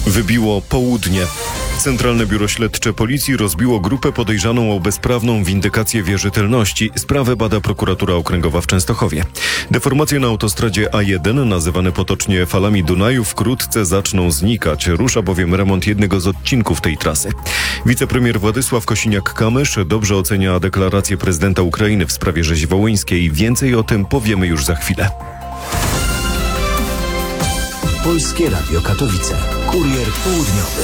Wybiło południe. Centralne Biuro Śledcze Policji rozbiło grupę podejrzaną o bezprawną windykację wierzytelności. Sprawę bada Prokuratura Okręgowa w Częstochowie. Deformacje na autostradzie A1, nazywane potocznie falami Dunaju, wkrótce zaczną znikać. Rusza bowiem remont jednego z odcinków tej trasy. Wicepremier Władysław Kosiniak-Kamysz dobrze ocenia deklarację prezydenta Ukrainy w sprawie rzezi wołyńskiej. Więcej o tym powiemy już za chwilę. Polskie Radio Katowice. Kurier południowy.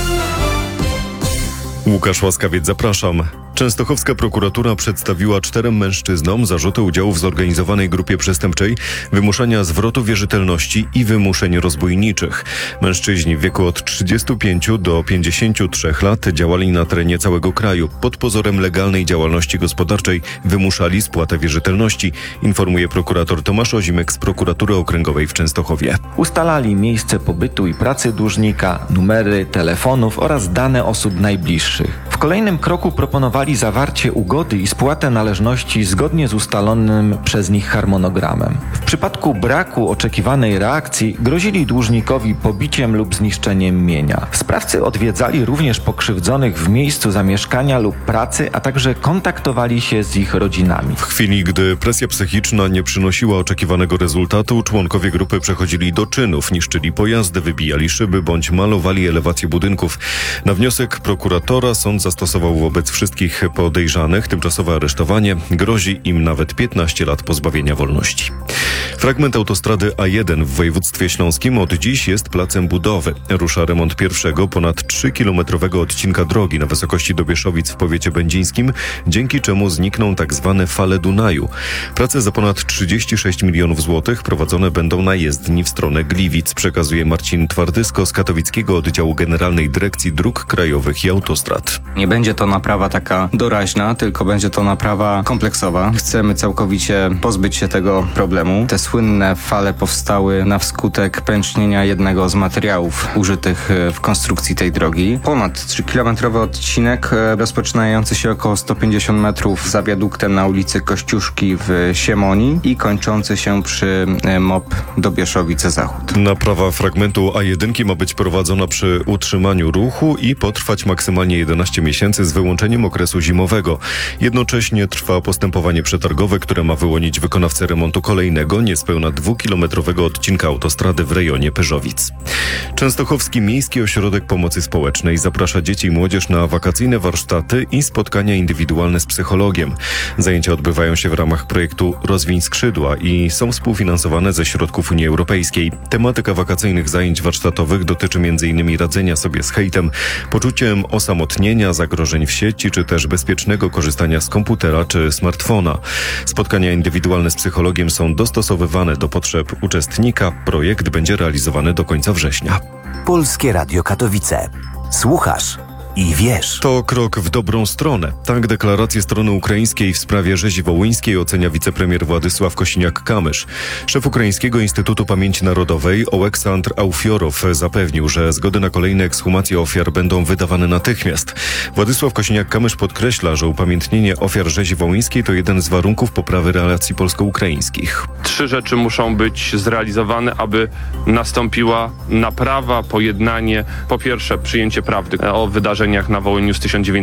Łukasz Łaskawiec, zapraszam. Częstochowska prokuratura przedstawiła 4 mężczyznom zarzuty udziału w zorganizowanej grupie przestępczej, wymuszania zwrotu wierzytelności i wymuszeń rozbójniczych. Mężczyźni w wieku od 35 do 53 lat działali na terenie całego kraju. Pod pozorem legalnej działalności gospodarczej wymuszali spłatę wierzytelności, informuje prokurator Tomasz Ozimek z Prokuratury Okręgowej w Częstochowie. Ustalali miejsce pobytu i pracy dłużnika, numery telefonów oraz dane osób najbliższych. W kolejnym kroku proponowali zawarcie ugody i spłatę należności zgodnie z ustalonym przez nich harmonogramem. W przypadku braku oczekiwanej reakcji grozili dłużnikowi pobiciem lub zniszczeniem mienia. Sprawcy odwiedzali również pokrzywdzonych w miejscu zamieszkania lub pracy, a także kontaktowali się z ich rodzinami. W chwili, gdy presja psychiczna nie przynosiła oczekiwanego rezultatu, członkowie grupy przechodzili do czynów, niszczyli pojazdy, wybijali szyby bądź malowali elewacje budynków. Na wniosek prokuratora sąd zastosował wobec wszystkich podejrzanych tymczasowe aresztowanie. Grozi im nawet 15 lat pozbawienia wolności. Fragment autostrady A1 w województwie śląskim od dziś jest placem budowy. Rusza remont pierwszego, ponad 3-kilometrowego odcinka drogi na wysokości Dobieszowic w powiecie będzińskim, dzięki czemu znikną tzw. fale Dunaju. Prace za ponad 36 milionów złotych prowadzone będą na jezdni w stronę Gliwic, przekazuje Marcin Twardysko z Katowickiego Oddziału Generalnej Dyrekcji Dróg Krajowych i Autostrad. Nie będzie to naprawa taka doraźna, tylko będzie to naprawa kompleksowa. Chcemy całkowicie pozbyć się tego problemu. Te słynne fale powstały na skutek pęcznienia jednego z materiałów użytych w konstrukcji tej drogi. Ponad 3-kilometrowy odcinek rozpoczynający się około 150 metrów za wiaduktem na ulicy Kościuszki w Siemoni i kończący się przy MOP Dobieszowice Zachód. Naprawa fragmentu A1 ma być prowadzona przy utrzymaniu ruchu i potrwać maksymalnie 11 miesięcy z wyłączeniem okresu zimowego. Jednocześnie trwa postępowanie przetargowe, które ma wyłonić wykonawcę remontu kolejnego, niespełna 2-kilometrowego odcinka autostrady w rejonie Pyrzowic. Częstochowski Miejski Ośrodek Pomocy Społecznej zaprasza dzieci i młodzież na wakacyjne warsztaty i spotkania indywidualne z psychologiem. Zajęcia odbywają się w ramach projektu Rozwiń skrzydła i są współfinansowane ze środków Unii Europejskiej. Tematyka wakacyjnych zajęć warsztatowych dotyczy m.in. radzenia sobie z hejtem, poczuciem osamotnienia, zagrożeń w sieci, czy też bezpiecznego korzystania z komputera czy smartfona. Spotkania indywidualne z psychologiem są dostosowywane do potrzeb uczestnika. Projekt będzie realizowany do końca września. Polskie Radio Katowice. Słuchasz i wiesz. To krok w dobrą stronę. Tak deklarację strony ukraińskiej w sprawie rzezi wołyńskiej ocenia wicepremier Władysław Kosiniak-Kamysz. Szef Ukraińskiego Instytutu Pamięci Narodowej Oleksandr Aufiorow zapewnił, że zgody na kolejne ekshumacje ofiar będą wydawane natychmiast. Władysław Kosiniak-Kamysz podkreśla, że upamiętnienie ofiar rzezi wołyńskiej to jeden z warunków poprawy relacji polsko-ukraińskich. 3 rzeczy muszą być zrealizowane, aby nastąpiła naprawa, pojednanie. Po pierwsze, przyjęcie prawdy o wydarzeniach na Wołyniu z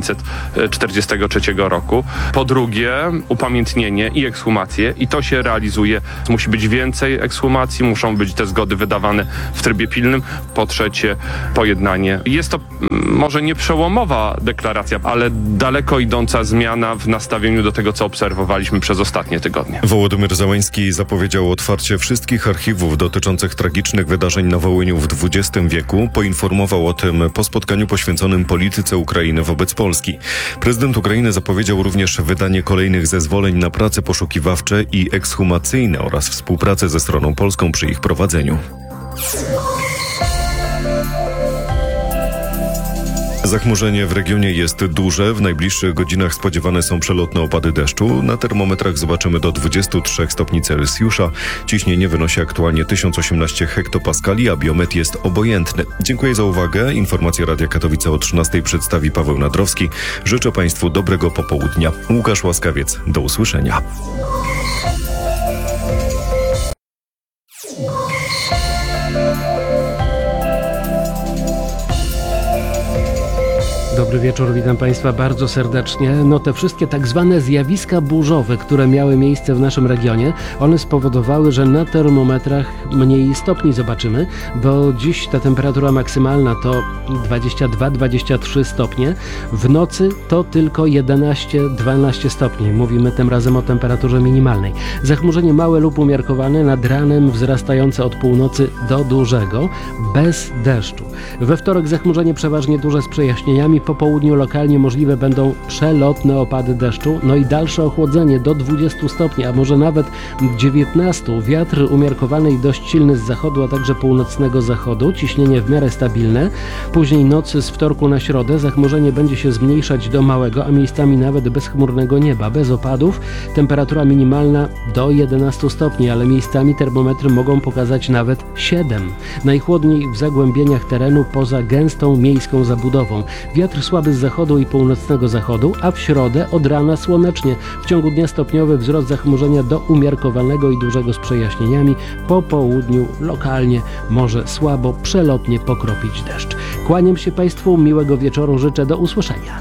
1943 roku. Po drugie, upamiętnienie i ekshumacje, i to się realizuje. Musi być więcej ekshumacji, muszą być te zgody wydawane w trybie pilnym. Po trzecie, pojednanie. Jest to może nie przełomowa deklaracja, ale daleko idąca zmiana w nastawieniu do tego, co obserwowaliśmy przez ostatnie tygodnie. Wołodymyr Zełenski zapowiedział otwarcie wszystkich archiwów dotyczących tragicznych wydarzeń na Wołyniu w XX wieku. Poinformował o tym po spotkaniu poświęconym polityce Ukrainy wobec Polski. Prezydent Ukrainy zapowiedział również wydanie kolejnych zezwoleń na prace poszukiwawcze i ekshumacyjne oraz współpracę ze stroną polską przy ich prowadzeniu. Zachmurzenie w regionie jest duże. W najbliższych godzinach spodziewane są przelotne opady deszczu. Na termometrach zobaczymy do 23 stopni Celsjusza. Ciśnienie wynosi aktualnie 1018 hektopaskali, a biometr jest obojętny. Dziękuję za uwagę. Informacje Radia Katowice o 13 przedstawi Paweł Nadrowski. Życzę Państwu dobrego popołudnia. Łukasz Łaskawiec. Do usłyszenia. Dobry wieczór, witam Państwa bardzo serdecznie. No te wszystkie tak zwane zjawiska burzowe, które miały miejsce w naszym regionie, one spowodowały, że na termometrach mniej stopni zobaczymy, bo dziś ta temperatura maksymalna to 22-23 stopnie, w nocy to tylko 11-12 stopni. Mówimy tym razem o temperaturze minimalnej. Zachmurzenie małe lub umiarkowane, nad ranem wzrastające od północy do dużego, bez deszczu. We wtorek zachmurzenie przeważnie duże z przejaśnieniami, po południu lokalnie możliwe będą przelotne opady deszczu, no i dalsze ochłodzenie do 20 stopni, a może nawet 19. Wiatr umiarkowany i dość silny z zachodu, a także północnego zachodu, ciśnienie w miarę stabilne. Później nocy z wtorku na środę zachmurzenie będzie się zmniejszać do małego, a miejscami nawet bezchmurnego nieba, bez opadów. Temperatura minimalna do 11 stopni, ale miejscami termometry mogą pokazać nawet 7. Najchłodniej w zagłębieniach terenu poza gęstą miejską zabudową. Wiatr słaby z zachodu i północnego zachodu, a w środę od rana słonecznie. W ciągu dnia stopniowy wzrost zachmurzenia do umiarkowanego i dużego z przejaśnieniami. Po południu lokalnie może słabo, przelotnie pokropić deszcz. Kłaniam się Państwu, miłego wieczoru życzę, do usłyszenia.